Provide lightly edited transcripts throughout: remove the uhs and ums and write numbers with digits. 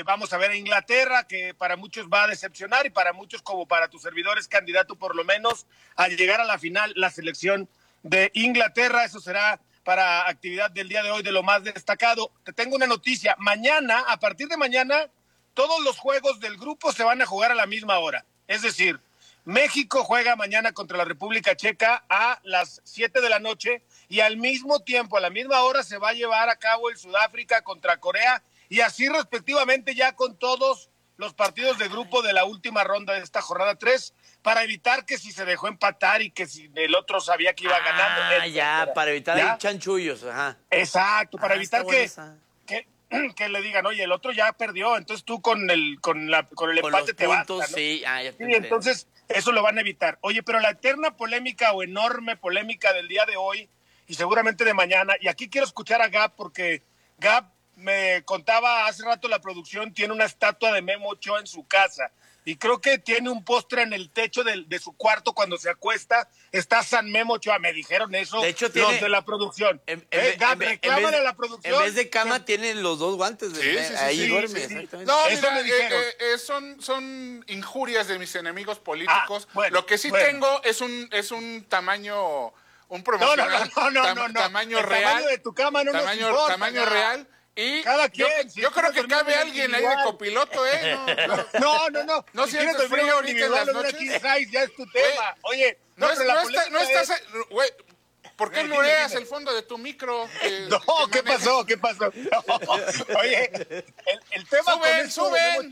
vamos a ver a Inglaterra, que para muchos va a decepcionar y para muchos, como para tu servidor, es candidato por lo menos a llegar a la final, la selección de Inglaterra. Eso será para actividad del día de hoy de lo más destacado. Te tengo una noticia. Mañana, a partir de mañana, todos los juegos del grupo se van a jugar a la misma hora. Es decir, México juega mañana contra la República Checa a las 7 de la noche y al mismo tiempo, a la misma hora, se va a llevar a cabo el Sudáfrica contra Corea y así respectivamente ya con todos los partidos de grupo de la última ronda de esta jornada 3 para evitar que si se dejó empatar y que si el otro sabía que iba ganando. Ya, para evitar ahí chanchullos. Ajá. Exacto, para evitar que le digan, oye, el otro ya perdió, entonces tú con el empate te vas, ¿no? Sí, ya te sí, entonces eso lo van a evitar. Oye, pero la eterna polémica o enorme polémica del día de hoy y seguramente de mañana, y aquí quiero escuchar a Gab porque Gab me contaba hace rato, la producción tiene una estatua de Memo Ochoa en su casa y creo que tiene un postre en el techo de su cuarto cuando se acuesta, está San Memo Ochoa, me dijeron eso de hecho, los de la producción. Gab, reclámale a la producción. En vez de cama tienen los dos guantes. Ahí duerme, exactamente. No, mira, son injurias de mis enemigos políticos. Bueno, lo que sí tengo es un tamaño, un promocional, tamaño el real. Tamaño de tu cama no nos importa, tamaño real. Y cada quien, yo creo que cabe alguien ahí de copiloto, ¿eh? No. ¿No sientes frío ahorita en las noches? Ya es tu tema. Oye, no estás... Güey, ¿por qué no leas el fondo de tu micro? ¿Qué pasó? Oye, el tema suben.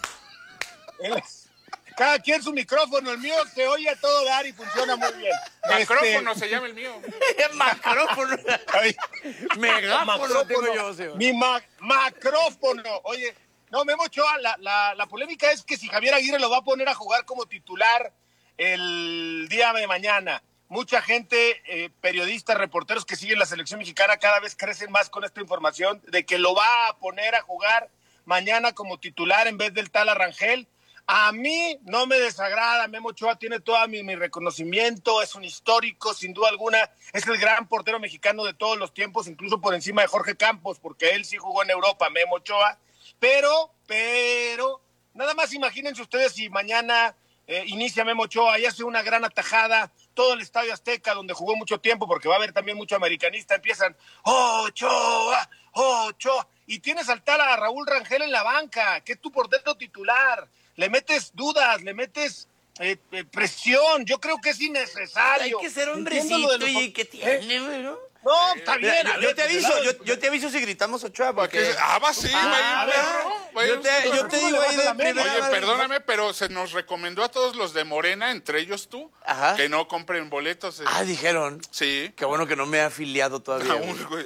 Cada quien su micrófono, el mío se oye a todo dar y funciona muy bien. Macrófono se llama el mío. Macrófono. Megáfono tengo yo. Sí, mi macrófono. Oye, no, Memo Ochoa, la polémica es que si Javier Aguirre lo va a poner a jugar como titular el día de mañana. Mucha gente, periodistas, reporteros que siguen la selección mexicana cada vez crecen más con esta información de que lo va a poner a jugar mañana como titular en vez del tal Arrangel. A mí no me desagrada, Memo Ochoa tiene todo mi reconocimiento, es un histórico, sin duda alguna, es el gran portero mexicano de todos los tiempos, incluso por encima de Jorge Campos, porque él sí jugó en Europa, Memo Ochoa, pero, nada más imagínense ustedes si mañana inicia Memo Ochoa y hace una gran atajada, todo el Estadio Azteca, donde jugó mucho tiempo, porque va a haber también mucho americanista, empiezan, Ochoa, y tienes al tal a Raúl Rangel en la banca, que es tu portero titular, le metes dudas, le metes presión, yo creo que es innecesario. Hay que ser hombrecito y que tiene, ¿no? No, está bien. Yo te aviso si gritamos Ochoa, porque... Sí, yo te digo ahí de primera. Oye, perdóname, pero se nos recomendó a todos los de Morena, entre ellos tú, que no compren boletos. Dijeron. Sí. Qué bueno que no me he afiliado todavía.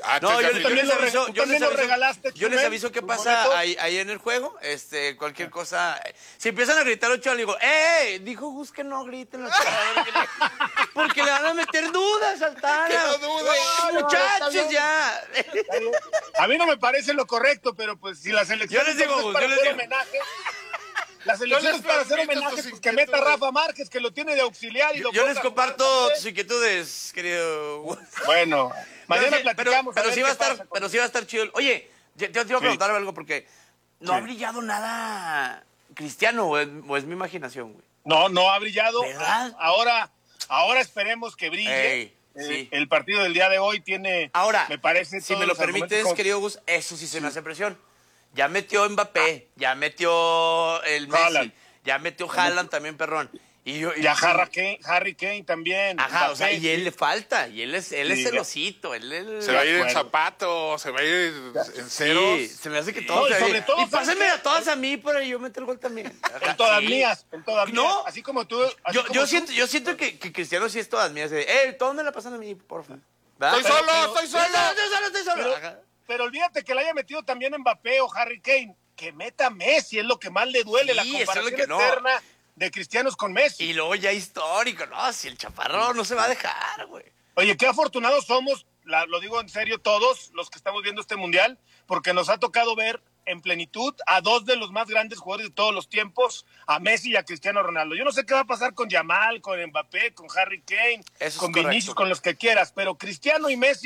Yo les aviso qué pasa ahí en el juego. Cualquier cosa. Si empiezan a gritar Ochoa, le digo, dijo Gus que no griten porque le van a meter dudas al Tana. Que no dudes. Muchachos, ya. A mí no me parece lo correcto, pero pues si la selección es para hacer homenaje, la selección es para hacer homenaje, pues que meta a Rafa Márquez, que lo tiene de auxiliar. Y yo les comparto tus inquietudes, querido. Bueno, mañana platicamos. Pero sí va a estar chido. Oye, te iba a preguntar algo, porque no ha brillado nada Cristiano, o es mi imaginación, güey. No ha brillado. ¿Verdad? Ahora esperemos que brille. Sí. El partido del día de hoy tiene, ahora, me parece, si me lo permites, querido Gus, eso sí se me hace presión. Ya metió Mbappé, ya metió el Messi, Haaland. ya metió Haaland también, perrón. Ya Harry Kane también. Ajá, Mbappé, o sea, y él le falta, y él es celosito. Se va a ir en zapato, se va a ir en ceros. Sí, se me hace que todos. sobre todo, y pásenme a todas a mí para yo meter el gol también. En todas mías. No. Así como tú. Yo siento que Cristiano sí es todas mías. ¿Todos me la pasan a mí, porfa? Estoy solo. Pero olvídate que le haya metido también Mbappé o Harry Kane. Que meta Messi es lo que más le duele, la comparación eterna de cristianos con Messi. Y luego ya histórico, ¿no? Si el chaparro no se va a dejar, güey. Oye, qué afortunados somos, lo digo en serio, todos los que estamos viendo este mundial, porque nos ha tocado ver en plenitud a dos de los más grandes jugadores de todos los tiempos, a Messi y a Cristiano Ronaldo. Yo no sé qué va a pasar con Yamal, con Mbappé, con Harry Kane, con Vinicius, con los que quieras, pero Cristiano y Messi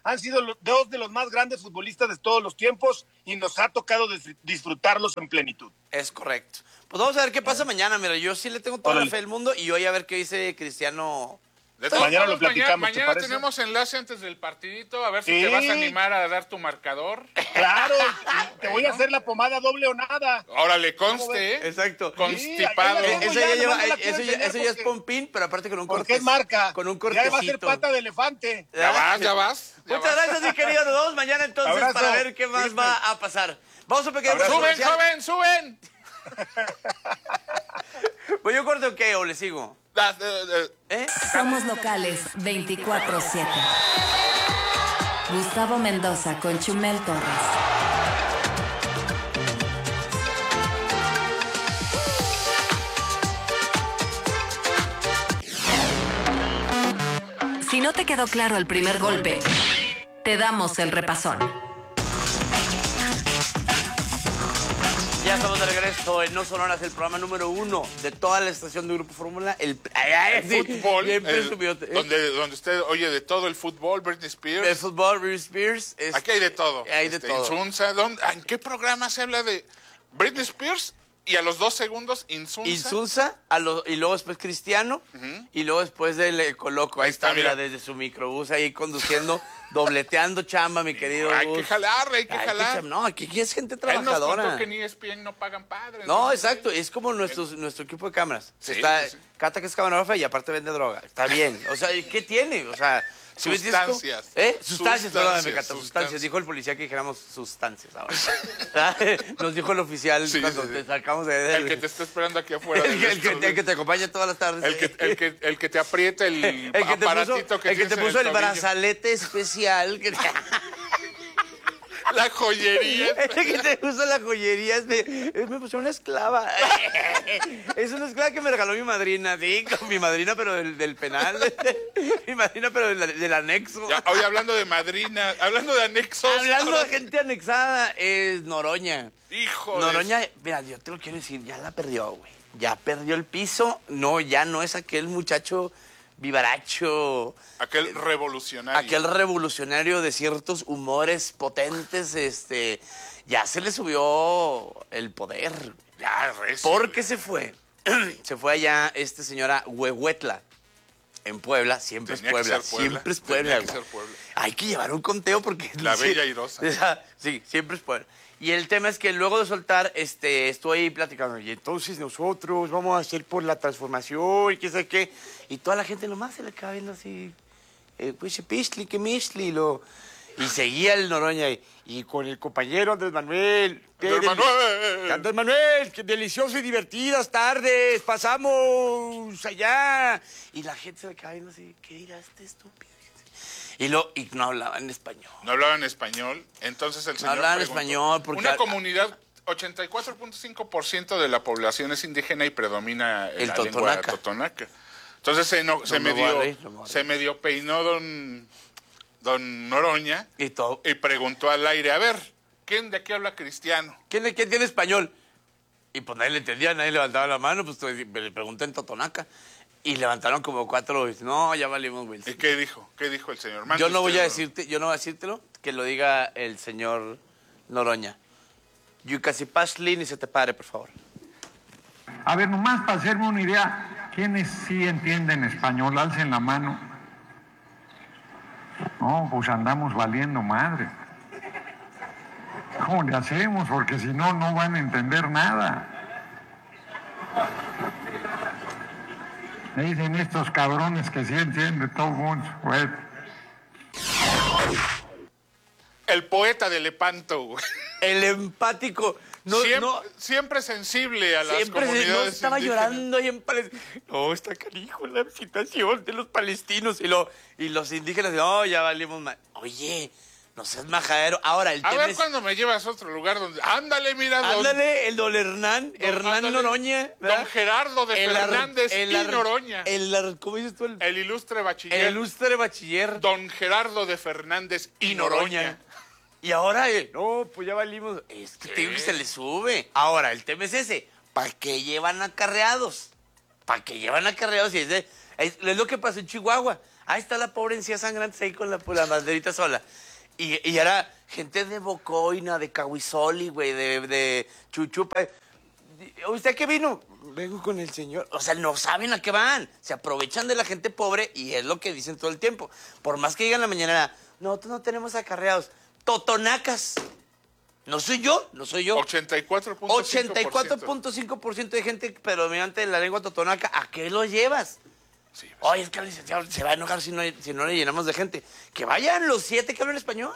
han sido dos de los más grandes futbolistas de todos los tiempos y nos ha tocado disfrutarlos en plenitud. Es correcto. Pues vamos a ver qué pasa mañana. Mira, yo sí le tengo toda la fe del mundo y hoy a ver qué dice Cristiano. Mañana lo platicamos. Mañana tenemos enlace antes del partidito, a ver si te vas a animar a dar tu marcador. Claro, te voy a hacer la pomada doble o nada. Órale, conste, ¿eh? Exacto. Constipado. Eso ya es pompín, pero aparte con un corte. Porque es marca. Con un cortecito. Ya va a ser pata de elefante. Ya vas. Muchas gracias, mi querido. Nos vemos mañana entonces abrazo, para ver qué más va a pasar. Vamos a pequeño. ¡Suben, joven, suben! ¿Voy yo corte o qué? ¿O le sigo? Somos locales 24/7. Gustavo Mendoza con Chumel Torres. Si no te quedó claro el primer golpe, te damos el repasón. Ya estamos de regreso en No Sonoras, el programa número 1 de toda la estación de Grupo Fórmula. El fútbol, donde usted oye de todo, el fútbol, Britney Spears. El fútbol, Britney Spears. Aquí hay de todo. Hay de todo. Insunza, ¿en qué programa se habla de Britney Spears? Y a los 2 segundos, Insunza. Y luego después Cristiano. Y luego después del Coloco. Ahí está, mira, desde su microbús ahí conduciendo, dobleteando chamba, mi querido. Hay que jalar. No, aquí es gente trabajadora. Él nos contó que ni ESPN no pagan padres. No, exacto. Es como nuestro equipo de cámaras. Sí, está sí. Cata, que es camarógrafa, y aparte vende droga. Está bien. O sea, ¿qué tiene? O sea... Sustancias. Sustancias, perdón, me encanta. Sustancias. Dijo el policía que dijéramos sustancias ahora. Nos dijo el oficial cuando te sacamos de... El que te está esperando aquí afuera. El que te acompaña todas las tardes. El que te aprieta el aparatito que el que te puso el tobillo. brazalete especial. La joyería. El que te puso la joyería me puso una esclava. Es una esclava que me regaló mi madrina, sí, con mi madrina, pero del penal. Mi madrina, pero del anexo. Ya, hoy hablando de madrina, hablando de anexos. Hablando de gente anexada, es Noroña. Hijo Noroña, mira, yo te lo quiero decir, ya la perdió, güey. Ya perdió el piso. No, ya no es aquel muchacho vivaracho. Aquel revolucionario. Aquel revolucionario de ciertos humores potentes, ya se le subió el poder. Ya, porque se fue. Se fue allá señora Huehuetla, en Puebla. Siempre es Puebla. Siempre es Puebla. Hay que llevar un conteo porque... La bella airosa. Sí, siempre es Puebla. Y el tema es que luego de soltar, estoy platicando, y entonces nosotros vamos a hacer por la transformación y qué sé qué. Y toda la gente nomás se le acaba viendo así, pues pistli, que misli, y seguía el Noroña y con el compañero Andrés Manuel. Andrés Manuel, qué delicioso y divertidas tardes, pasamos allá. Y la gente se le acaba viendo así, ¿qué dirá este estúpido? Y no hablaba en español. No hablaba en español. Entonces el señor no hablaba en español porque... Una comunidad, 84.5% de la población es indígena y predomina la lengua totonaca. Entonces se medio peinó don Noroña y preguntó al aire, a ver, ¿quién de aquí habla cristiano? ¿Quién tiene español? Y pues nadie le entendía, nadie levantaba la mano, pues le pregunté en totonaca. Y levantaron como 4, no, ya valimos, güey. ¿Y qué dijo? ¿Qué dijo el señor? Yo no voy a decírtelo, que lo diga el señor Noroña. Yucasipashli, ni se te pare, por favor. A ver, nomás para hacerme una idea, ¿quiénes sí entienden español? Alcen la mano. No, pues andamos valiendo madre. ¿Cómo le hacemos? Porque si no, no van a entender nada. Me dicen estos cabrones que sí entienden todo mundo. Bueno. El poeta de Lepanto, güey. El empático. Siempre sensible a las comunidades no estaba indígenas. Llorando ahí en Palestina. No, está canijo la situación de los palestinos. Y los indígenas, no, ya valimos mal. Oye, no seas majadero. Ahora, el tema es... cuando me llevas a otro lugar donde... Ándale, mira. Ándale, el don Hernán Noroña. ¿verdad? Don Gerardo de Fernández y Noroña. ¿Cómo dices tú? El ilustre bachiller. El ilustre bachiller. Don Gerardo de Fernández y Noroña. Y ahora, no, pues ya valimos. Es que te digo que se le sube. Ahora, el tema es ese. ¿Para qué llevan acarreados? ¿Para qué llevan acarreados? Y es lo que pasó en Chihuahua. Ahí está la pobre encía sangrante ahí con la banderita sola. Y era gente de Bocoina, de Cahuizoli, güey, de Chuchupa. ¿Usted qué vino? Vengo con el señor. O sea, no saben a qué van. Se aprovechan de la gente pobre y es lo que dicen todo el tiempo. Por más que digan la mañana, nosotros no tenemos acarreados. Totonacas. No soy yo. 84.5% de gente predominante de la lengua totonaca. ¿A qué lo llevas? Sí, pues, Oye, es que el licenciado se va a enojar si no le llenamos de gente. Que vayan los 7 que hablan español.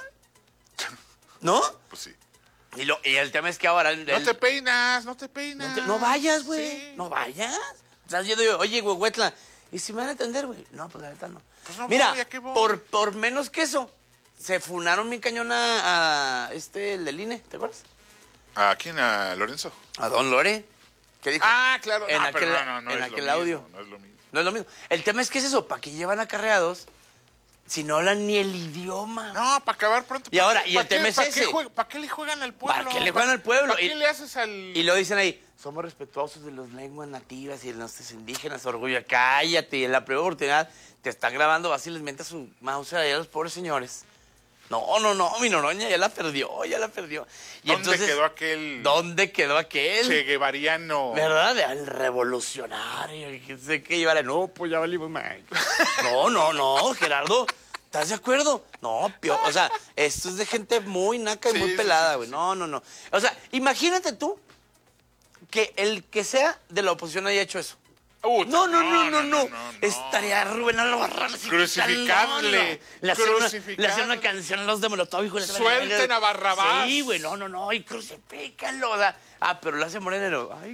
¿No? Pues sí. Y el tema es que ahora... No te peinas. No vayas, güey. Sí. No vayas. Estás yendo, oye, Huehuetla, ¿y si me van a atender, güey? No, pues la neta no. Pues no Mira, voy, ¿a qué voy? por menos que eso, se funaron bien cañón a el del INE, ¿te acuerdas? ¿A quién? ¿A Lorenzo? A Don Lore. ¿Qué dijo? Ah, claro. En No, aquel, pero no en es aquel lo audio. mismo, no es lo mismo. No es lo mismo. El tema es que es eso, ¿para qué llevan acarreados si no hablan ni el idioma? No, para acabar pronto. Y ahora, y el tema es ese. ¿Para qué le juegan al pueblo? ¿Para qué le juegan al pueblo? ¿Para qué le haces al...? Y lo dicen ahí, somos respetuosos de las lenguas nativas y de nuestros indígenas, orgullo. Cállate, y en la primera oportunidad te están grabando, vas y les metes su mouse a los pobres señores. No, mi Noroña ya la perdió. Y ¿Dónde entonces, quedó aquel...? ¿Dónde quedó aquel? Che Guevariano. ¿Verdad? El revolucionario. Que sé qué llevará. No, pues ya valimos mal. No, Gerardo. ¿Estás de acuerdo? No, o sea, esto es de gente muy naca y muy pelada, güey. No. O sea, imagínate tú que el que sea de la oposición haya hecho eso. No. Estaría Rubén Albarrán Crucificadle. Le hacen una canción a los de Molotov, hijo de la Suelten a Barrabás. Sí, güey, no, y crucifícalo. O sea, pero lo hace Moreno. Ay,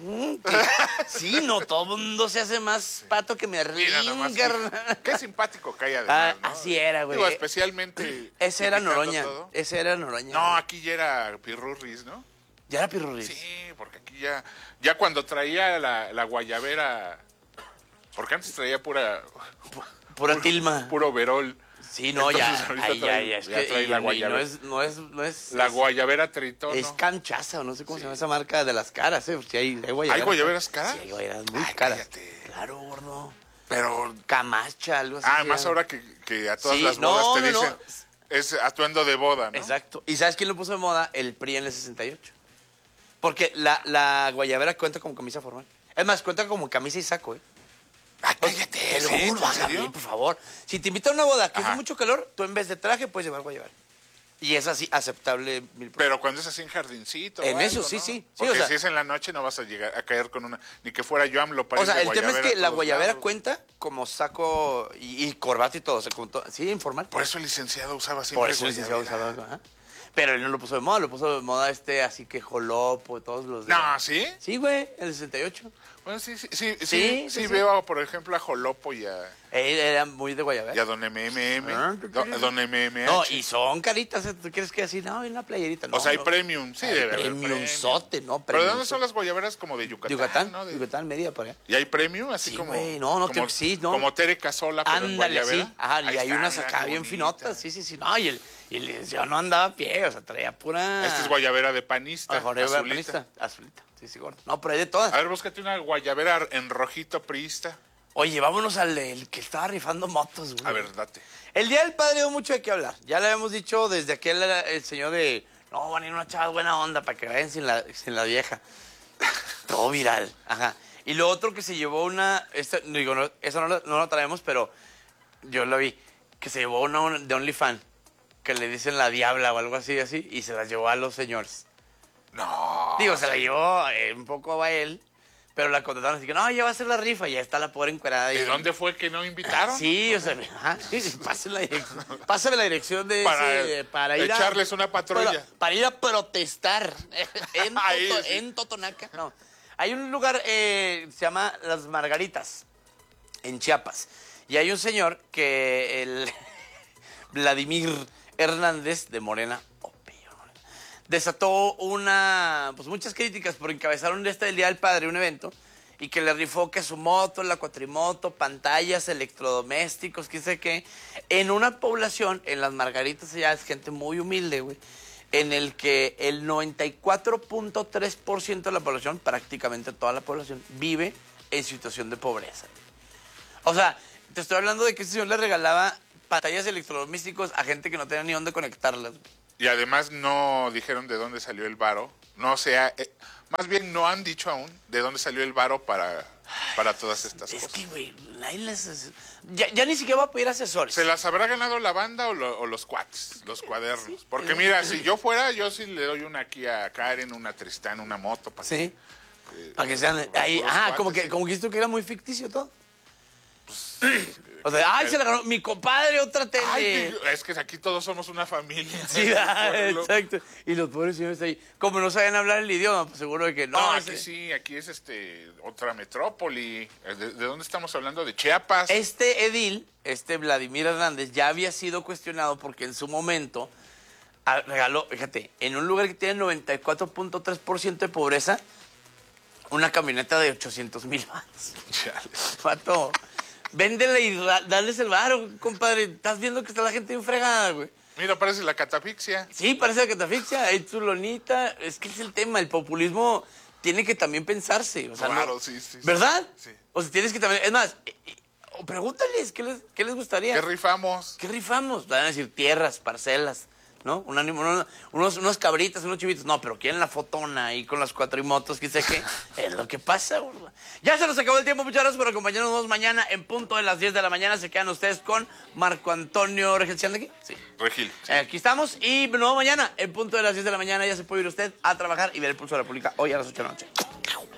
sí, no, todo el mundo se hace más pato que me ringa. Qué simpático que hay además, ¿no? Así era, güey. Digo, especialmente... Ese era Noroña. No, aquí ya era Pirurris, ¿no? ¿Ya era Pirurris? Sí, porque aquí ya cuando traía la guayabera, porque antes traía pura tilma. Puro verol. Sí, no, entonces, es que trae la guayabera. No es la guayabera tritón. Es canchaza, o no sé cómo se llama esa marca de las caras, ¿eh? Si hay guayaberas. ¿Hay guayaberas caras? Sí, hay guayaberas muy caras. Cállate. Claro, gordo. Pero Camacha, algo así. Más ahora que a todas las bodas te dicen, es atuendo de boda, ¿no? Exacto. ¿Y sabes quién lo puso de moda? El PRI en el 68. Porque la guayabera cuenta como camisa formal. Es más, cuenta como camisa y saco, ¿eh? Cállate. Te lo juro, hágame, por favor. Si te invitan a una boda que hace mucho calor, tú en vez de traje puedes llevar guayabera. Y es así, aceptable. Pero cuando es así en jardincito. En eso, algo, sí, ¿no? sí. Porque o sea, si es en la noche no vas a llegar a caer con una... Ni que fuera yo AMLO para o sea, el tema es que la guayabera lados. cuenta como saco y corbata y todo. O sea, como sí, informal. Por eso el licenciado usaba siempre Por eso el licenciado usaba. Ajá. Pero él no lo puso de moda, lo puso de moda así que Jolopo, todos los... No, ¿sí? Sí, güey, el 68. Bueno, sí, veo, por ejemplo, a Jolopo y a... Él era muy de guayabera. Y a Don MMM. Don MMH. No, y son caritas, ¿tú crees que así? No, hay una playerita. No, o sea, hay premium, sí, debe haber premium sote, ¿no? ¿Pero de dónde son las guayaberas? Como de Yucatán, ¿no? Yucatán, Mérida, por allá. ¿Y hay premium? Así Sí, como... güey, Como Tere Casola, pero en guayabera. Sí. Ajá, y hay unas está, acá bien bonita. finotas, sí. No, y el licenciado no andaba a pie, o sea, traía pura... Esta es guayabera de panista, azulita. Sí, gordo. No, pero hay de todas. A ver, búscate una guayabera en rojito priista. Oye, vámonos al que estaba rifando motos, güey. A ver, date. El Día del Padre dio mucho de qué hablar. Ya le habíamos dicho desde aquel el señor de... No, van a ir unas chavas buena onda para que vayan sin la vieja. Todo viral. Ajá. Y lo otro que se llevó una... eso no lo traemos, pero yo lo vi. Que se llevó una de OnlyFans. Que le dicen la diabla o algo así, y se la llevó a los señores. No. Digo, se la llevó un poco a él, pero la contrataron así que, no, ya va a ser la rifa, y ya está la pobre encuerada. ¿Y dónde fue que no invitaron? Sí, o sea, pásame la dirección de para ir echarles una patrulla. Para ir a protestar en Totonaca. No, hay un lugar, se llama Las Margaritas, en Chiapas, y hay un señor que el Vladimir Hernández de Morena desató muchas críticas por encabezaron el Día del Padre, un evento, y que le rifó que su moto, la cuatrimoto, pantallas, electrodomésticos, qué sé qué, en una población, en Las Margaritas, ya es gente muy humilde, güey, en el que el 94.3% de la población, prácticamente toda la población, vive en situación de pobreza. O sea, te estoy hablando de que ese señor le regalaba pantallas electrodomésticos a gente que no tenía ni dónde conectarlas. Y además no dijeron de dónde salió el varo. No sea, más bien no han dicho aún de dónde salió el varo para todas estas cosas. Es que, güey, ya ni siquiera va a pedir asesores. ¿Se las habrá ganado la banda o los cuates, los cuadernos? Sí, porque mira, si yo fuera, yo sí le doy una aquí a Karen, una a Tristán, una moto. Sí. Para que sean ahí. Como que esto que era muy ficticio todo. O sea, se la ganó mi compadre otra tele. Ay, es que aquí todos somos una familia. Sí, exacto. Y los pobres señores ahí, como no saben hablar el idioma, pues seguro de que no. No, aquí sí, aquí es otra metrópoli. ¿De dónde estamos hablando? ¿De Chiapas? Este edil, Vladimir Hernández, ya había sido cuestionado porque en su momento regaló, fíjate, en un lugar que tiene 94.3% de pobreza, una camioneta de 800,000 varos. Pato, véndele y dales el varo, compadre. Estás viendo que está la gente bien fregada, güey. Mira, parece la catafixia. Sí, parece la catafixia. Hay tu lonita. Es que es el tema. El populismo tiene que también pensarse. O sea, claro, sí. ¿verdad? Sí. O sea, tienes que también... Es más, pregúntales, ¿qué les gustaría? ¿Qué rifamos? ¿Qué rifamos? Van a decir tierras, parcelas, ¿no? Unos cabritas, unos chivitos. No, pero quieren la fotona ahí con las cuatrimotos, que sé qué. Es lo que pasa, güey. Ya se nos acabó el tiempo. Muchas gracias por acompañarnos mañana en punto de las 10 de la mañana. Se quedan ustedes con Marco Antonio Regil. ¿Se anda aquí? Sí. Regil. Sí. Aquí estamos. Y nuevo mañana en punto de las 10 de la mañana ya se puede ir usted a trabajar y ver el Pulso de la República hoy a las 8 de la noche.